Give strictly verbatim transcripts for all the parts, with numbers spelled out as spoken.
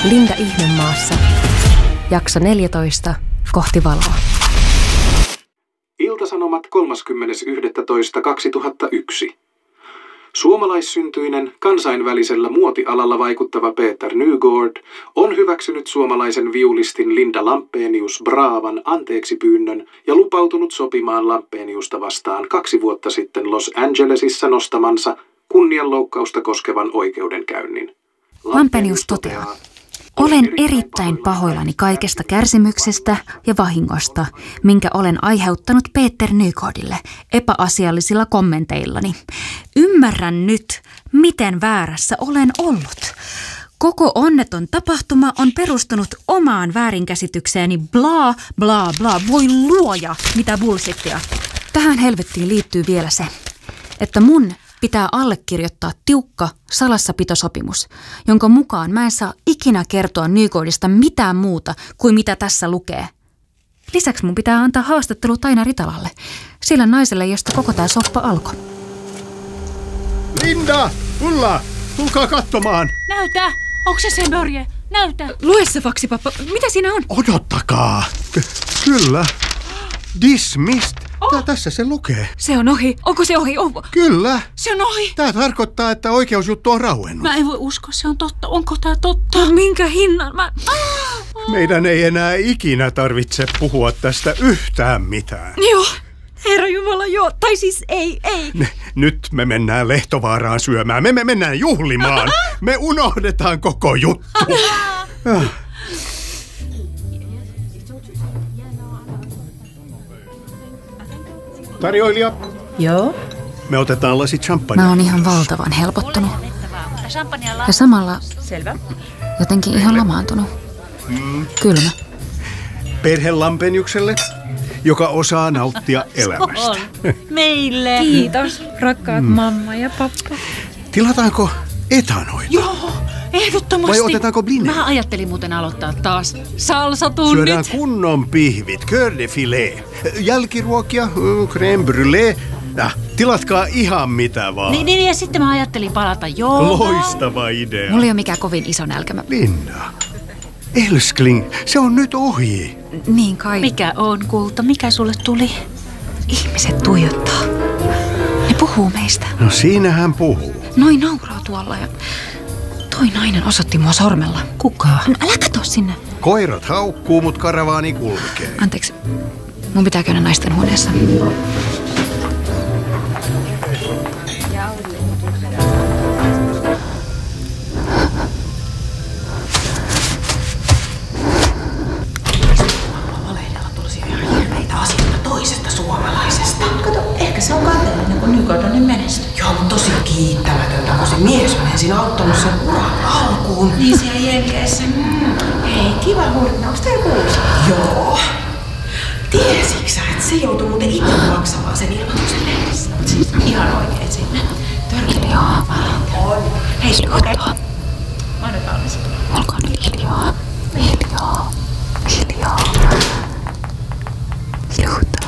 Linda Ihmemaassa. Jakso neljätoista. Kohti valoa. Iltasanomat kolmaskymmenes yhdestoista kaksituhattayksi. Suomalaissyntyinen, kansainvälisellä muotialalla vaikuttava Peter Nygård on hyväksynyt suomalaisen viulistin Linda Lampenius Bravan anteeksipyynnön ja lupautunut sopimaan Lampeniusta vastaan kaksi vuotta sitten Los Angelesissa nostamansa kunnianloukkausta koskevan oikeudenkäynnin. Lampenius toteaa: olen erittäin pahoillani kaikesta kärsimyksestä ja vahingosta, minkä olen aiheuttanut Peter Nygårdille epäasiallisilla kommenteillani. Ymmärrän nyt, miten väärässä olen ollut. Koko onneton tapahtuma on perustunut omaan väärinkäsitykseeni, bla bla bla. Voi luoja, mitä bullshittia. Tähän helvettiin liittyy vielä se, että mun pitää allekirjoittaa tiukka salassapitosopimus, jonka mukaan mä en saa ikinä kertoa Nygårdista mitään muuta kuin mitä tässä lukee. Lisäksi mun pitää antaa haastattelu Taina Ritalalle, sillä naiselle, josta koko tää soppa alkoi. Linda! Ulla! Tulkaa katsomaan! Näytä! Onko se se Börje? Näytä! Lue se faksi, pappa. Mitä siinä on? Odottakaa! K- kyllä. Dismissed. Tää, tässä se lukee. Se on ohi. Onko se ohi? Oh. Kyllä. Se on ohi. Tää tarkoittaa, että oikeusjuttu on rauennut. Mä en voi uskoa, se on totta. Onko tää totta? No, minkä hinnan? Mä... Meidän ei enää ikinä tarvitse puhua tästä yhtään mitään. Joo. Herra Jumala, joo. Tai siis ei, ei. Ne, nyt me mennään Lehtovaaraan syömään. Me, me mennään juhlimaan. Me unohdetaan koko juttu. Tarjoilija. Joo. Me otetaan lasi champagnea. Mä oon ihan valtavan helpottunut. Ja samalla Selvä. jotenkin ihan lamaantunut. Mm. Kylmä. Perhe Lampeniukselle, joka osaa nauttia elämästä. Meille. Kiitos, rakkaat mm. mamma ja pappa. Tilataanko etanoita? Joo, ehdottomasti. Vai otetaanko blinea? Mä ajattelin muuten aloittaa taas salsatunnit. Syödään kunnon pihvit, cœur de filet, jälkiruokia, crème brûlée. Ja, tilatkaa ihan mitä vaan. Niin, niin, ja sitten mä ajattelin palata joogaan. Loistava idea. Mulla ei ole mikään kovin iso nälkä. Mä... Linda, Elskling, se on nyt ohi. Niin kai. Mikä on, kulta? Mikä sulle tuli? Ihmiset tuijottaa. Ne puhuu meistä. No siinähän puhuu. Noin nauraa tuolla ja toi nainen osoitti mua sormella. Kuka? No, älä katso sinne. Koirat haukkuu, mut karavaani kulkee. Anteeksi, mun pitää käydä naisten huoneessa. Se on kateellinen, kun Nygård on niin menestynyt. Joo, mutta tosi kiittämätöntä, kun se mies on ensin auttanut sen uran alkuun. Niin siellä Jenkeissä. Mm. Hei, kiva huomata. Onko teillä kuuluisa? Joo. Tiesitkö sä, että se joutui muuten itse maksamaan sen ilmoituksen lehdessä? Siis ihan oikein sinne. Hiljaa. On. Hei, okei. Okay. Mä oon nyt valmis. Olkaa nyt hiljaa. Hiljaa. Hiljaa. Hiljaa.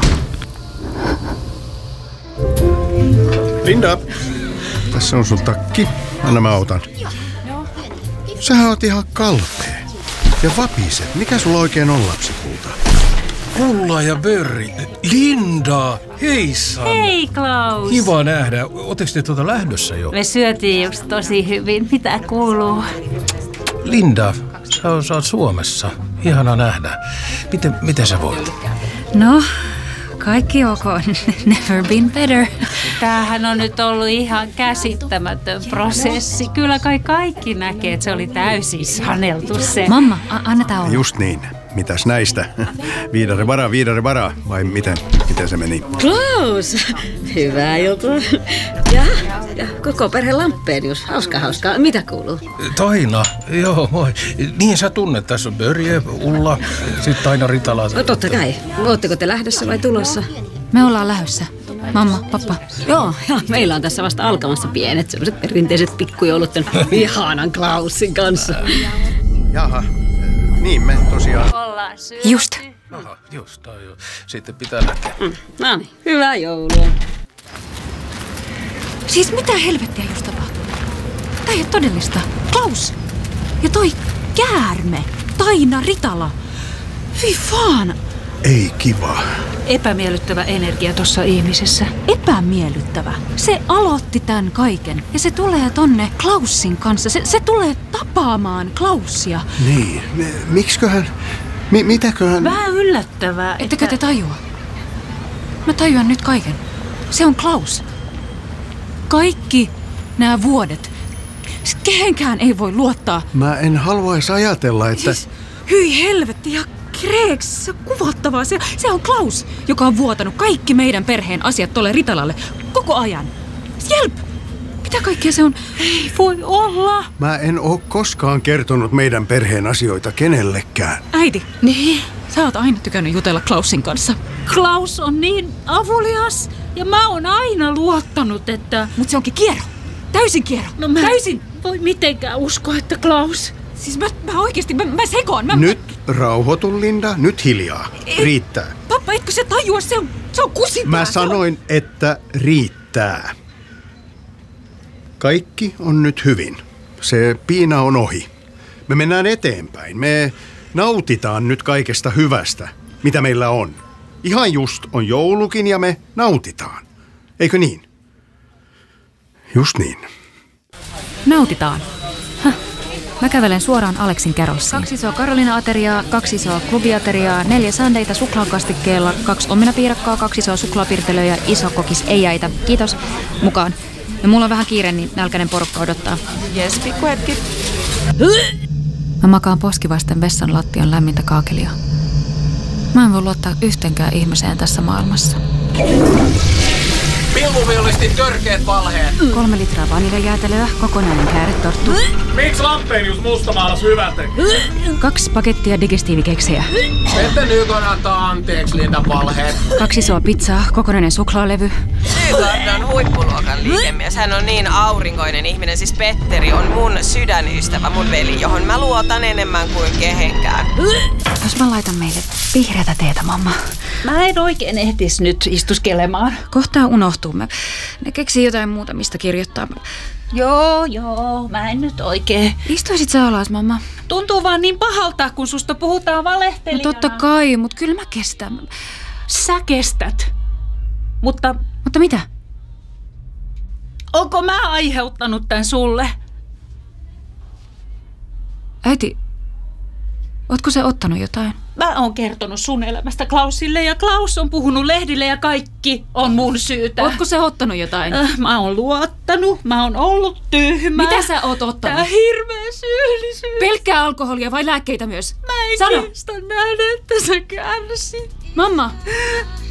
Linda, tässä on sun takki. Anna mä otan. Sähän oot ihan kalpea. Ja vapiset. Mikä sulla oikein on, lapsikulta? Ulla ja Börri. Linda, heissan. Hei Klaus. Kiva nähdä. Ootteko te tuota lähdössä jo? Me syötiin just tosi hyvin. Mitä kuuluu? Linda, sä oot, sä oot Suomessa. Ihana nähdä. Miten, miten sä voit? No, kaikki ok. Never been better. Tämähän on nyt ollut ihan käsittämätön prosessi. Kyllä kai kaikki näkee, että se oli täysin saneltu se. Mamma, a- annetaan olla. Just niin. Mitäs näistä? Viidare varaa, viidare varaa. Vai miten? Miten se meni? Klaus! Hyvää juttua. Ja, ja koko perhe Lampenius. Hauska, hauskaa. Mitä kuuluu? Taina, joo moi. Niin sä tunnet. Tässä on Börje, Ulla, sitten Taina Ritala. No totta kai. Ootteko te lähdössä vai tulossa? Me ollaan lähdössä. Mamma, pappa. Joo, joo, meillä on tässä vasta alkamassa pienet sellaiset perinteiset pikkujoulut tämän ihanan Klausin kanssa. Jaha, niin me tosiaan. Ollaan syöty. Just. Aha, just, joo. Sitten pitää lähteä. Mm, no niin, hyvää joulua. Siis mitä helvettiä just tapahtui? Tää ei ole todellista. Klaus! Ja toi käärme. Taina Ritala. Fy fan. Ei kiva. Epämiellyttävä energia tuossa ihmisessä. Epämiellyttävä. Se aloitti tämän kaiken. Ja se tulee tonne Klaussin kanssa. Se, se tulee tapaamaan Klaussia. Niin. Miksiköhän? Mi- mitäköhän? Vähän yllättävää. Ettekö te tajua? Mä tajuan nyt kaiken. Se on Klaus. Kaikki nämä vuodet. Kehenkään ei voi luottaa. Mä en haluaisi ajatella, että... Siis, hyi helvetti ja kreeks, se on kuvattavaa. Se, se on Klaus, joka on vuotanut kaikki meidän perheen asiat tolle Ritalalle koko ajan. Jelp! Mitä kaikkea se on? Ei voi olla. Mä en oo koskaan kertonut meidän perheen asioita kenellekään. Äiti, niin? Sä oot aina tykännyt jutella Klausin kanssa. Klaus on niin avulias ja mä oon aina luottanut, että... Mut se onkin kierro. Täysin kierro. No mä Täysin. voi mitenkään uskoa, että Klaus... Siis mä, mä oikeesti, mä, mä sekoon. Mä, Nyt rauhoitu, Linda. Nyt hiljaa. Riittää. Pappa, etkö se tajua? Se on, se on kusipää. Mä sanoin, että riittää. Kaikki on nyt hyvin. Se piina on ohi. Me mennään eteenpäin. Me nautitaan nyt kaikesta hyvästä, mitä meillä on. Ihan just on joulukin ja me nautitaan. Eikö niin? Just niin. Nautitaan. Häh. Mä kävelen suoraan Aleksin kerrossiin. Kaksi isoa Karolina-ateriaa, kaksi isoa klubiateriaa, neljä sandeita suklaakastikkeella, kaksi omenapiirakkaa, kaksi isoa suklaapirtelöä ja iso kokis ei jäitä. Kiitos. Mukaan. Ja mulla on vähän kiire, niin nälkäinen porukka odottaa. Jes, pikkuhetki. Mä makaan poskivasten vessan lattian lämmintä kaakelia. Mä en voi luottaa yhteenkään ihmiseen tässä maailmassa. Pilvuviolisti törkeät valheet. Kolme litraa vaniljajäätelöä, kokonainen kääretorttu. Miksi Lampenius mustamaalas hyvältä? Kaksi pakettia digestiivikeksejä. Ette nyt antaa anteeksi, Linda, valheet. Kaksi isoa pizzaa, kokonainen suklaalevy. Nygård on huippuluokan liikemies. Hän on niin aurinkoinen ihminen. Siis Petteri on mun sydänystävä, mun veli, johon mä luotan enemmän kuin kehenkään. Jos mä laitan meille vihreätä teetä, mamma. Mä en oikein ehtis nyt istuskelemaan. Kohtaa unohtuu. Mä ne keksii jotain muuta, mistä kirjoittaa. Joo, joo, mä en nyt oikein. Istuisit sä alas, mamma? Tuntuu vaan niin pahalta, kun susta puhutaan valehtelijana. No totta kai, mut kyllä mä kestän. Sä kestät. Mutta... Mutta mitä? Onko mä aiheuttanut tän sulle? Äiti, ootko sä ottanut jotain? Mä oon kertonut sun elämästä Klausille ja Klaus on puhunut lehdille ja kaikki on mun syytä. Ootko sä ottanut jotain? Äh, mä oon luottanut, mä oon ollut tyhmä. Mitä sä oot ottanut? Tää hirveä syyllisyys. Pelkkää alkoholia vai lääkkeitä myös? Mä en Sano. kestä nähdä, että sä kärsit. Mamma,